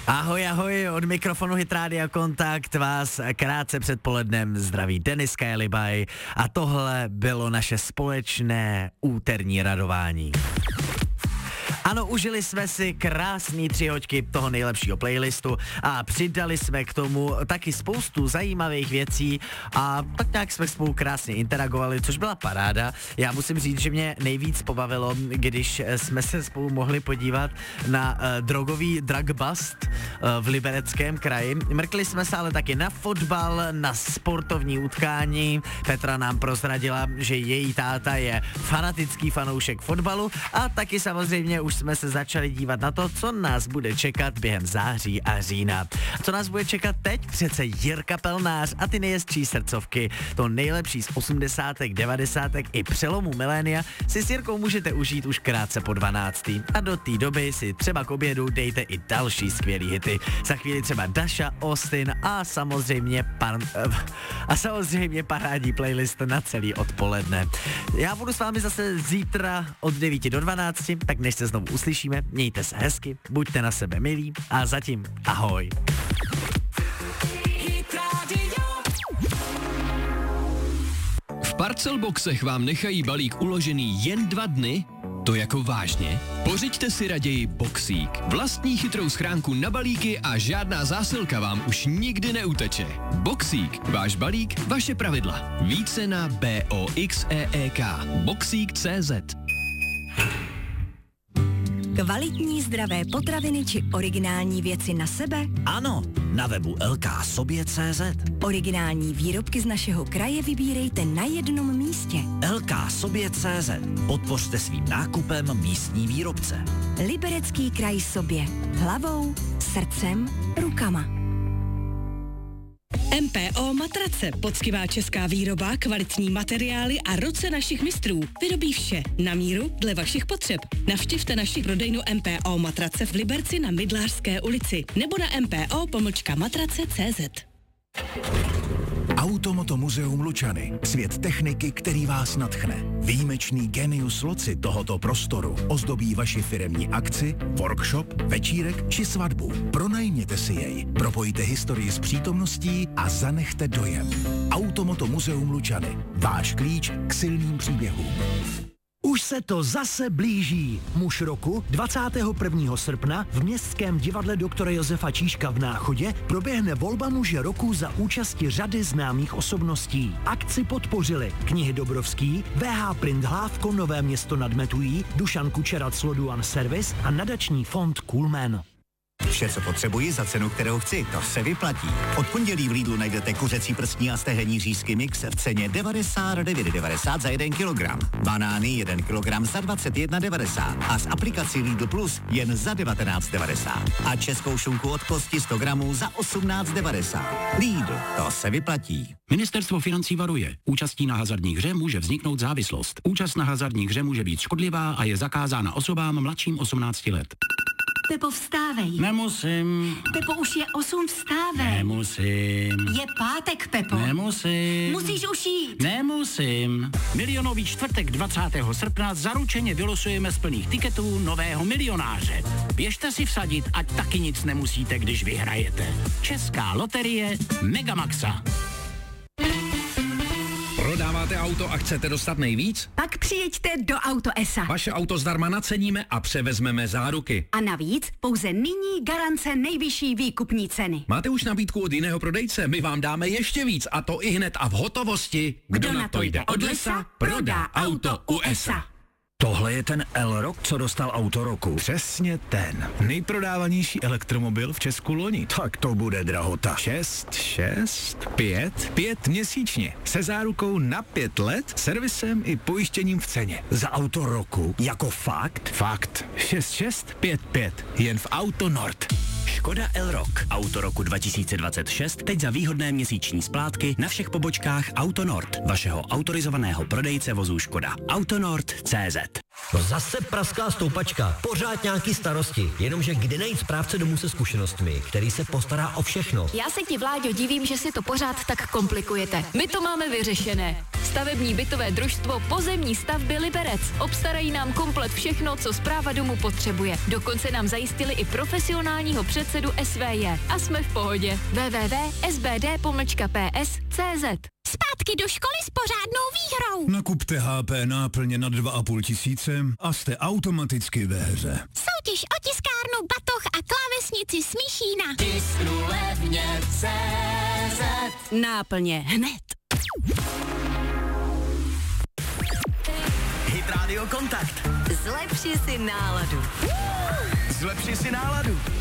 Ahoj, ahoj, od mikrofonu Hit Rádia Kontakt vás krátce před polednem zdraví Denis Kajlibaj a tohle bylo naše společné úterní radování. Ano, užili jsme si krásný 3 hoďky toho nejlepšího playlistu a přidali jsme k tomu taky spoustu zajímavých věcí a tak nějak jsme spolu krásně interagovali, což byla paráda. Já musím říct, že mě nejvíc pobavilo, když jsme se spolu mohli podívat na drogový drug bust v Libereckém kraji. Mrkli jsme se ale taky na fotbal, na sportovní utkání. Petra nám prozradila, že její táta je fanatický fanoušek fotbalu a taky samozřejmě už jsme se začali dívat na to, co nás bude čekat během září a října. Co nás bude čekat teď? Přece Jirka Pelnář a ty nejjezdčí srdcovky. To nejlepší z 80., 90. i přelomu milénia si s Jirkou můžete užít už krátce po 12. A do té doby si třeba k obědu dejte i další skvělý hity. Za chvíli třeba Dasha, Austin a samozřejmě parádní playlist na celý odpoledne. Já budu s vámi zase zítra od 9 do 12, tak než se znovu uslyšíme, mějte se hezky, buďte na sebe milí a zatím ahoj. V Parcelboxech vám nechají balík uložený jen 2 dny? To jako vážně? Pořiďte si raději Boxík. Vlastní chytrou schránku na balíky a žádná zásilka vám už nikdy neuteče. Boxík. Váš balík, vaše pravidla. Více na BOXEEK. Boxík.cz. Kvalitní zdravé potraviny či originální věci na sebe? Ano, na webu lksobě.cz. Originální výrobky z našeho kraje vybírejte na jednom místě. lksobě.cz. Podpořte svým nákupem místní výrobce. Liberecký kraj sobě. Hlavou, srdcem, rukama. MPO Matrace, poctivá česká výroba, kvalitní materiály a ruce našich mistrů. Vyrobí vše na míru dle vašich potřeb. Navštivte naši prodejnu MPO Matrace v Liberci na Mydlářské ulici nebo na mpo-matrace.cz. Automoto muzeum Lučany. Svět techniky, který vás nadchne. Výjimečný genius loci tohoto prostoru ozdobí vaši firemní akci, workshop, večírek či svatbu. Pronajměte si jej, propojte historii s přítomností a zanechte dojem. Automoto muzeum Lučany. Váš klíč k silným příběhům. Už se to zase blíží. Muž roku 21. srpna v Městském divadle doktora Josefa Číška v Náchodě proběhne volba muže roku za účasti řady známých osobností. Akci podpořili Knihy Dobrovský, VH Print Hlávko Nové Město nad Metují, Dušan Kučera Sloduan Service a nadační fond Coolman. Vše, co potřebuji za cenu, kterou chci, to se vyplatí. Od pondělí v Lidlu najdete kuřecí prstní a stehenní řízky mix v ceně 99,90 za 1 kilogram. Banány 1 kilogram za 21,90 a z aplikací Lidl Plus jen za 19,90. A českou šunku od kosti 100 gramů za 18,90. Lidl, to se vyplatí. Ministerstvo financí varuje. Účastí na hazardní hře může vzniknout závislost. Účast na hazardní hře může být škodlivá a je zakázána osobám mladším 18 let. Pepo, vstávej. Nemusím. Pepo, už je 8, vstávej. Nemusím. Je pátek, Pepo. Nemusím. Musíš už jít. Nemusím. Milionový čtvrtek 20. srpna zaručeně vylosujeme z plných tiketů nového milionáře. Běžte si vsadit, ať taky nic nemusíte, když vyhrajete. Česká loterie Megamaxa. Prodáváte auto a chcete dostat nejvíc? Pak přijeďte do Auto ESA. Vaše auto zdarma naceníme a převezmeme záruky. A navíc pouze nyní garance nejvyšší výkupní ceny. Máte už nabídku od jiného prodejce? My vám dáme ještě víc a to i hned a v hotovosti. Kdo na to jde od lesa, prodá auto u ESA. Tohle je ten L-Rock, co dostal auto roku. Přesně ten. Nejprodávanější elektromobil v Česku loni. Tak to bude drahota. 5 měsíčně. Se zárukou na 5 let, servisem i pojištěním v ceně. Za auto roku? Jako fakt? Fakt. 6655. Jen v Auto Nord. Škoda L-Rock. Auto roku 2026 teď za výhodné měsíční splátky na všech pobočkách Auto Nord, vašeho autorizovaného prodejce vozů Škoda. Autonord.cz. No zase prasklá stoupačka, pořád nějaký starosti, jenomže kde najít správce domů se zkušenostmi, který se postará o všechno. Já se ti, Vláďo, divím, že si to pořád tak komplikujete. My to máme vyřešené. Stavební bytové družstvo Pozemní stavby Liberec. Obstarají nám komplet všechno, co správa domu potřebuje. Dokonce nám zajistili i profesionálního předsedu SVJ. A jsme v pohodě. www.sbd-ps.cz. Zpátky do školy s pořádnou výhrou. Nakupte HP náplně na 2,5 tisíce a jste automaticky ve hře. Soutěž o tiskárnu, batoh a klávesnici Smíšína. Tisknu levně CZ. Náplně hned. Hit Radio Kontakt. Zlepši si náladu. Zlepši si náladu.